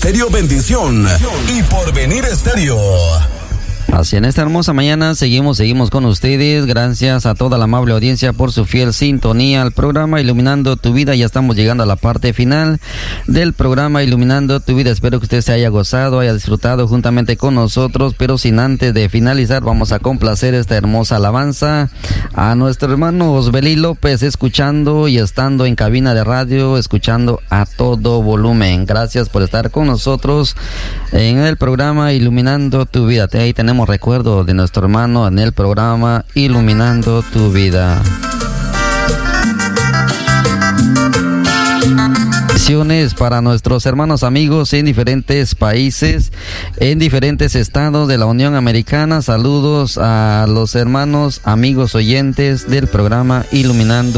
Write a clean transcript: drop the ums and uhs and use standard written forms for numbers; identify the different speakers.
Speaker 1: Estéreo Bendición y Porvenir Estéreo.
Speaker 2: Así en esta hermosa mañana seguimos con ustedes. Gracias a toda la amable audiencia por su fiel sintonía al programa Iluminando tu Vida. Ya estamos llegando a la parte final del programa Iluminando tu Vida. Espero que usted se haya gozado, haya disfrutado juntamente con nosotros, pero sin antes de finalizar vamos a complacer esta hermosa alabanza a nuestro hermano Osbelí López, escuchando y estando en cabina de radio, escuchando a todo volumen. Gracias por estar con nosotros en el programa Iluminando tu Vida. Ahí tenemos recuerdo de nuestro hermano en el programa Iluminando tu Vida. Bendiciones para nuestros hermanos amigos en diferentes países, en diferentes estados de la Unión Americana. Saludos a los hermanos amigos oyentes del programa Iluminando